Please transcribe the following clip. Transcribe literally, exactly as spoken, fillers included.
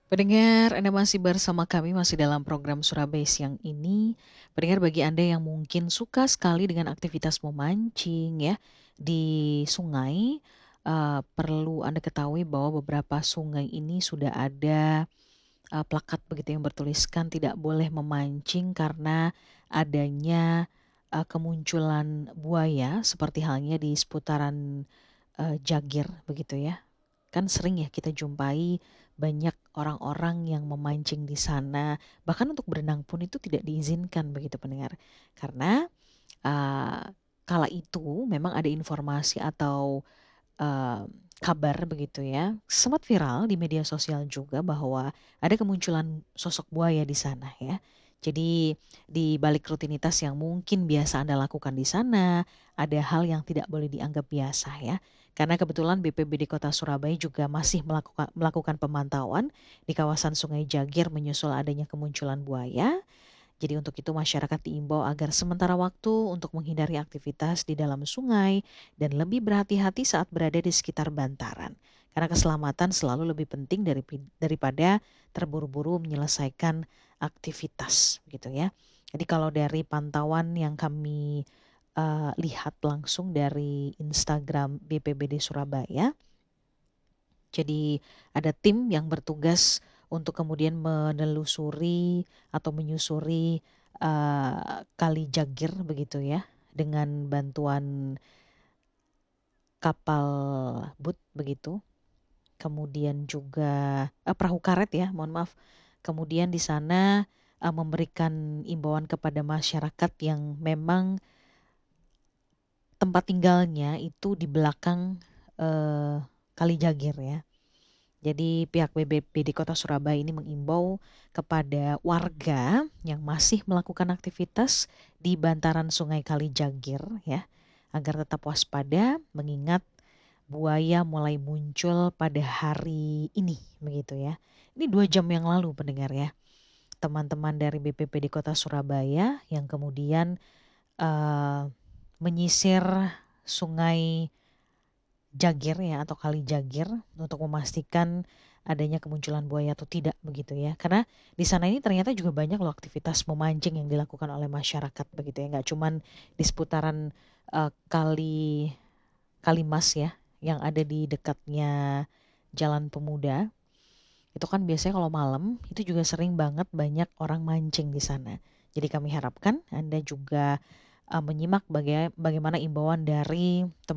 Pendengar, Anda masih bersama kami, masih dalam program Surabaya Siang ini. Pendengar, bagi Anda yang mungkin suka sekali dengan aktivitas memancing ya di sungai, eee, perlu Anda ketahui bahwa beberapa sungai ini sudah ada, eee, plakat begitu yang bertuliskan tidak boleh memancing karena adanya, eee, kemunculan buaya seperti halnya di seputaran, eee, Jagir begitu ya. Kan sering ya kita jumpai banyak orang-orang yang memancing di sana, bahkan untuk berenang pun itu tidak diizinkan begitu pendengar. Karena, eee, kala itu memang ada informasi atau, eee, kabar begitu ya, sempat viral di media sosial juga bahwa ada kemunculan sosok buaya di sana ya. Jadi di balik rutinitas yang mungkin biasa Anda lakukan di sana, ada hal yang tidak boleh dianggap biasa ya. Karena kebetulan B P B D Kota Surabaya juga masih melakukan melakukan pemantauan di kawasan Sungai Jagir menyusul adanya kemunculan buaya. Jadi untuk itu masyarakat diimbau agar sementara waktu untuk menghindari aktivitas di dalam sungai dan lebih berhati-hati saat berada di sekitar bantaran. Karena keselamatan selalu lebih penting dari, daripada terburu-buru menyelesaikan aktivitas gitu ya. Jadi kalau dari pantauan yang kami uh, lihat langsung dari Instagram B P B D Surabaya, jadi ada tim yang bertugas untuk kemudian menelusuri atau menyusuri uh, Kali Jagir begitu ya, dengan bantuan kapal boot begitu. Kemudian juga eh, perahu karet ya, mohon maaf. Kemudian di sana uh, memberikan imbauan kepada masyarakat yang memang tempat tinggalnya itu di belakang uh, Kali Jagir ya. Jadi pihak B P B D Kota Surabaya ini mengimbau kepada warga yang masih melakukan aktivitas di bantaran Sungai Kalijagir ya, agar tetap waspada mengingat buaya mulai muncul pada hari ini begitu ya. Ini dua jam yang lalu pendengar ya. Teman-teman dari B P B D Kota Surabaya yang kemudian uh, menyisir Sungai Jagir ya atau Kali Jagir untuk memastikan adanya kemunculan buaya atau tidak begitu ya. Karena di sana ini ternyata juga banyak loh aktivitas memancing yang dilakukan oleh masyarakat begitu ya. Nggak cuman di seputaran uh, Kali Kalimas ya yang ada di dekatnya Jalan Pemuda. Itu kan biasanya kalau malam itu juga sering banget banyak orang mancing di sana. Jadi kami harapkan Anda juga uh, menyimak baga- bagaimana imbauan dari teman